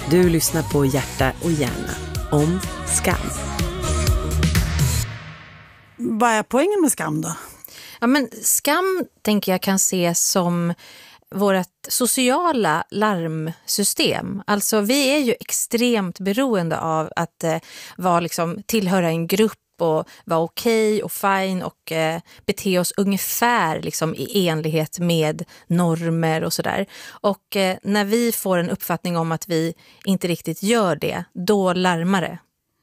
Du lyssnar på Hjärta och hjärna om skam. Vad är poängen med skam då? Ja, men skam tänker jag kan ses som vårt sociala larmsystem. Alltså vi är ju extremt beroende av att tillhöra en grupp och vara okej och fine och bete oss ungefär liksom i enlighet med normer och sådär. Och när vi får en uppfattning om att vi inte riktigt gör det, då larmar det.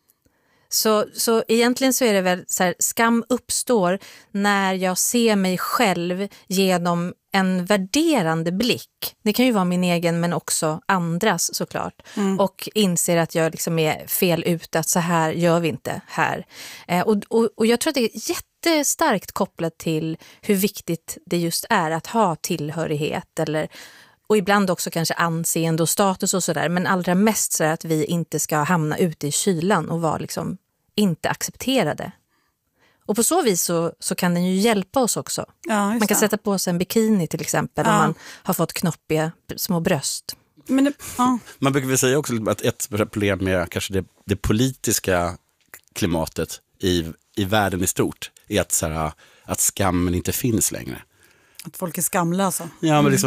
Så egentligen så är det väl så här, skam uppstår när jag ser mig själv genom en värderande blick. Det kan ju vara min egen men också andras såklart. Och inser att jag liksom är fel ute, att så här gör vi inte här. Och jag tror att det är jättestarkt kopplat till hur viktigt det just är att ha tillhörighet och ibland också kanske anseende och status och sådär. Men allra mest så att vi inte ska hamna ute i kylan och vara liksom inte accepterade. Och på så vis så kan den ju hjälpa oss också. Ja, man kan sätta på sig en bikini till exempel om man har fått knoppiga små bröst. Men Man brukar väl säga också att ett problem med kanske det politiska klimatet i världen i stort är att skammen inte finns längre. Att folk är skamlösa. Ja, men liksom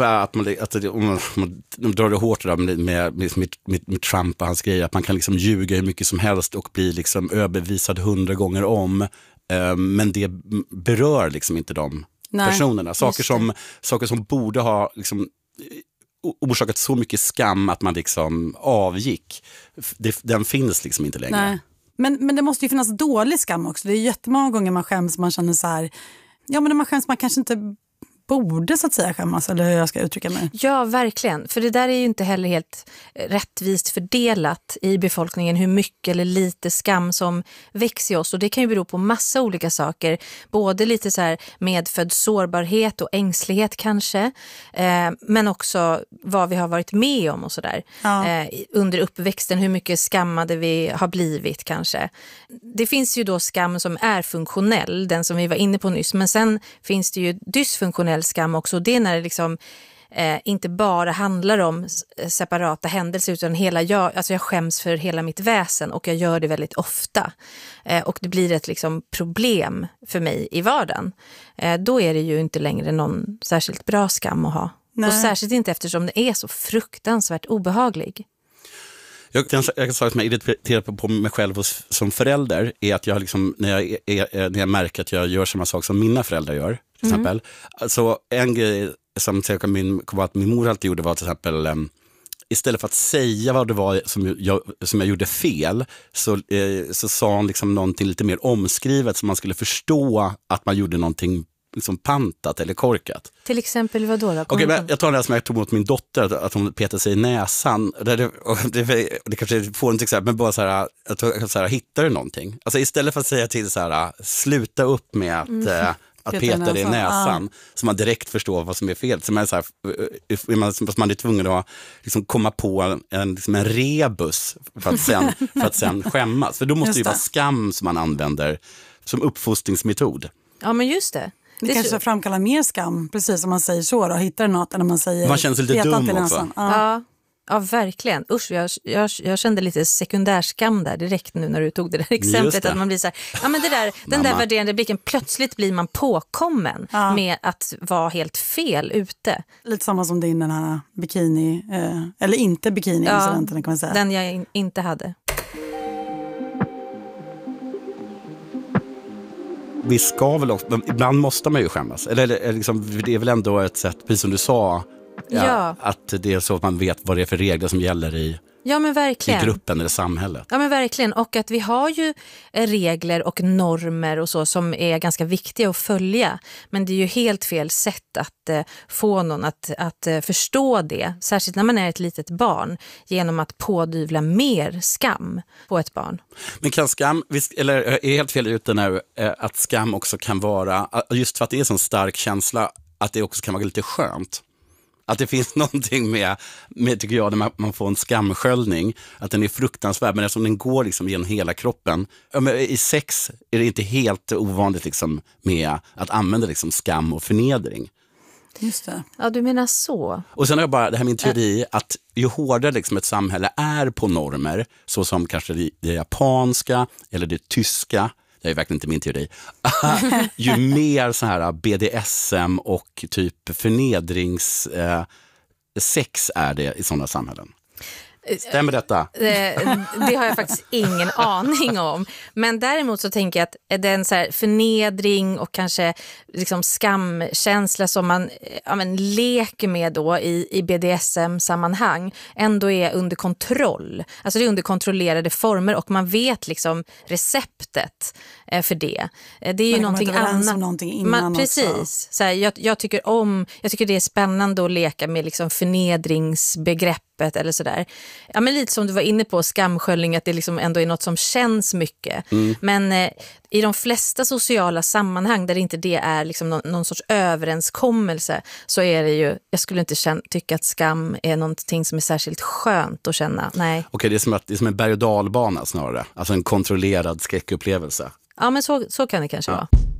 om man drar det hårt där med Trump och hans grejer, att man kan liksom ljuga hur mycket som helst och bli liksom överbevisad 100 gånger om. Men det berör liksom inte de personerna. Saker som borde ha liksom orsakat så mycket skam att man liksom avgick. Den finns liksom inte längre. Nej. Men det måste ju finnas dålig skam också. Det är jättemånga gånger man skäms, man känner så här, ja men när man skäms man kanske inte borde så att säga skämmas, eller hur jag ska uttrycka mig. Ja, verkligen. För det där är ju inte heller helt rättvist fördelat i befolkningen hur mycket eller lite skam som växer i oss. Och det kan ju bero på massa olika saker. Både lite så här medfödd sårbarhet och ängslighet kanske. Men också vad vi har varit med om och sådär. Ja. Under uppväxten, hur mycket skammade vi har blivit kanske. Det finns ju då skam som är funktionell, den som vi var inne på nyss. Men sen finns det ju dysfunktionell skam också. Det är när det liksom inte bara handlar om separata händelser utan jag skäms för hela mitt väsen och jag gör det väldigt ofta. Och det blir ett liksom problem för mig i vardagen. Då är det ju inte längre någon särskilt bra skam att ha. Nej. Och särskilt inte eftersom det är så fruktansvärt obehaglig. Jag kan säga att jag irriterar på mig själv som förälder är att jag liksom, när jag märker att jag gör samma sak som mina föräldrar gör, till exempel. Alltså en grej som att min mor alltid gjorde var till exempel istället för att säga vad det var som jag gjorde fel så sa hon liksom någonting lite mer omskrivet så man skulle förstå att man gjorde någonting liksom pantat eller korkat. Till exempel vad då? Okej, men jag tar det som jag tog mot min dotter att hon petade sig i näsan. Det kanske får en till exempel, men bara så här, hittar du någonting? Alltså istället för att säga till så här, sluta upp med att peta dig i näsan så man direkt förstår vad som är fel. Så man är tvungen att liksom komma på en rebus för att sen skämmas. För då måste det ju vara skam som man använder som uppfostringsmetod. Ja, men just det. Det kanske framkallar mer skam, precis som man säger så då. Hittar något eller man säger... Man känner sig lite dum också. Ja, verkligen. Usch, jag kände lite sekundärskam där direkt nu när du tog det där exemplet. Att man blir så här, ja men den där värderande blicken, plötsligt blir man påkommen med att vara helt fel ute. Lite samma som din den här bikini, eller inte bikini-incidenten kan man säga. Den jag inte hade. Vi ska väl också, ibland måste man ju skämmas. Eller liksom, det är väl ändå ett sätt, precis som du sa, att det är så att man vet vad det är för regler som gäller i gruppen eller samhället. Ja men verkligen, och att vi har ju regler och normer och så som är ganska viktiga att följa. Men det är ju helt fel sätt att få någon att förstå det, särskilt när man är ett litet barn, genom att pådyvla mer skam på ett barn. Men kan skam, eller är helt fel ute nu, att skam också kan vara, just för att det är en sån stark känsla, att det också kan vara lite skönt? Att det finns någonting med tycker jag, när man får en skamsköljning, att den är fruktansvärd, men eftersom den går liksom genom hela kroppen. I sex är det inte helt ovanligt liksom med att använda liksom skam och förnedring. Just det. Ja, du menar så. Och sen har jag bara, det här min teori, att ju hårdare liksom ett samhälle är på normer, så som kanske det japanska eller det tyska, det är verkligen inte min teori, ju mer så här BDSM och typ sex är det i sådana samhällen. Stämmer detta? Det har jag faktiskt ingen aning om. Men däremot så tänker jag att den så här förnedring och kanske liksom skamkänsla som man leker med då i BDSM-sammanhang ändå är under kontroll. Alltså det är under kontrollerade former och man vet liksom receptet för det. Det är ju någonting annat. Någonting innan precis. Så här, jag tycker det är spännande att leka med liksom förnedringsbegrepp eller sådär. Ja, men lite som du var inne på, skamsköljning, att det liksom ändå är något som känns mycket. Men i de flesta sociala sammanhang där inte det är liksom någon sorts överenskommelse, så är det ju, jag skulle inte tycka att skam är någonting som är särskilt skönt att känna. Nej. Okej, det är som en berg- och dalbana snarare. Alltså en kontrollerad skräckupplevelse. Ja, men så kan det kanske vara.